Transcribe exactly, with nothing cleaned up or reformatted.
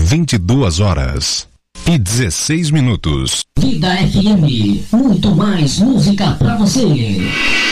vinte e duas horas e dezesseis minutos. Vida F M, muito mais música pra você.